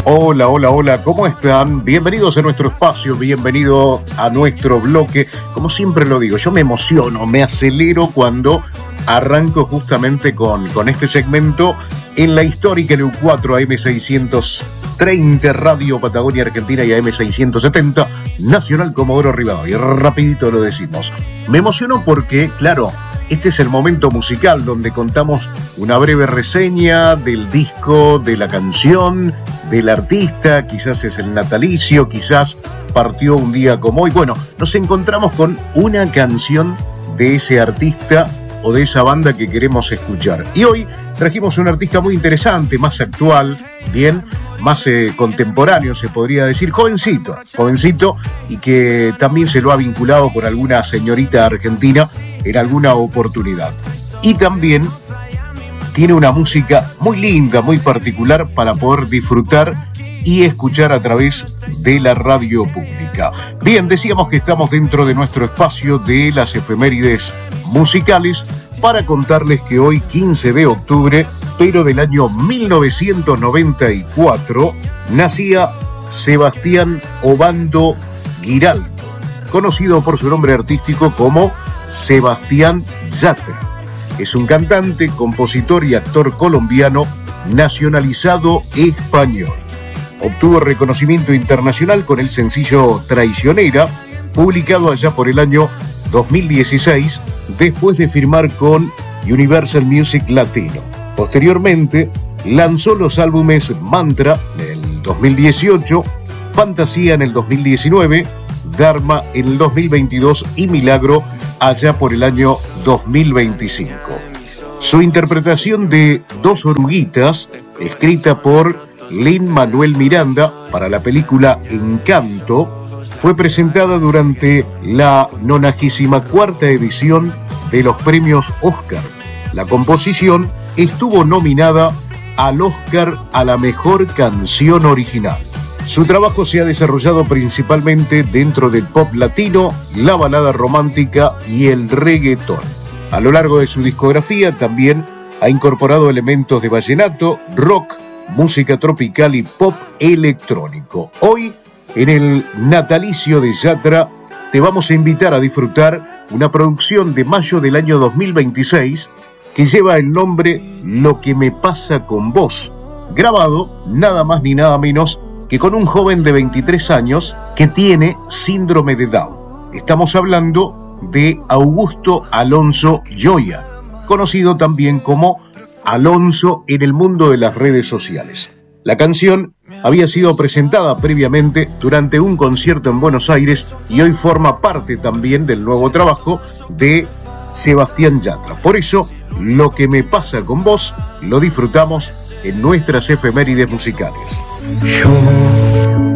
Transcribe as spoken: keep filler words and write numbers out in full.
Hola, hola, hola, ¿cómo están? Bienvenidos a nuestro espacio, bienvenido a nuestro bloque. Como siempre lo digo, yo me emociono, me acelero cuando arranco justamente con, con este segmento en la histórica N U cuatro A M seiscientos treinta, Radio Patagonia Argentina, y A M seiscientos setenta, Nacional Comodoro Rivadavia. Rapidito lo decimos. Me emociono porque, claro, este es el momento musical donde contamos una breve reseña del disco, de la canción, del artista, quizás es el natalicio, quizás partió un día como hoy. Bueno, nos encontramos con una canción de ese artista o de esa banda que queremos escuchar. Y hoy trajimos un artista muy interesante, más actual, bien, más eh, contemporáneo se podría decir, jovencito, jovencito, y que también se lo ha vinculado con alguna señorita argentina en alguna oportunidad. Y también tiene una música muy linda, muy particular para poder disfrutar y escuchar a través de la radio pública. Bien, decíamos que estamos dentro de nuestro espacio de las efemérides musicales para contarles que hoy, quince de octubre, pero del año mil novecientos noventa y cuatro, nacía Sebastián Obando Giraldo, conocido por su nombre artístico como Sebastián Yatra. Es un cantante, compositor y actor colombiano nacionalizado español. Obtuvo reconocimiento internacional con el sencillo Traicionera, publicado allá por el año dos mil dieciséis, después de firmar con Universal Music Latino. Posteriormente, lanzó los álbumes Mantra en el dos mil dieciocho, Fantasía en el dos mil diecinueve, Dharma en el dos mil veintidós y Milagro allá por el año dos mil veinticinco. Su interpretación de Dos Oruguitas, escrita por Lin-Manuel Miranda para la película Encanto, fue presentada durante la nonagésima cuarta edición de los premios Oscar. La composición estuvo nominada al Oscar a la mejor canción original. Su trabajo se ha desarrollado principalmente dentro del pop latino, la balada romántica y el reggaetón. A lo largo de su discografía también ha incorporado elementos de vallenato, rock, música tropical y pop electrónico. Hoy, en el natalicio de Yatra, te vamos a invitar a disfrutar una producción de mayo del año dos mil veintiséis que lleva el nombre Lo que me pasa con vos, grabado nada más ni nada menos que con un joven de veintitrés años que tiene síndrome de Down. Estamos hablando de Augusto Alonso Gioia, conocido también como Alonso en el mundo de las redes sociales. La canción había sido presentada previamente durante un concierto en Buenos Aires y hoy forma parte también del nuevo trabajo de Sebastián Yatra. Por eso, Lo que me pasa con vos lo disfrutamos en nuestras efemérides musicales. Yo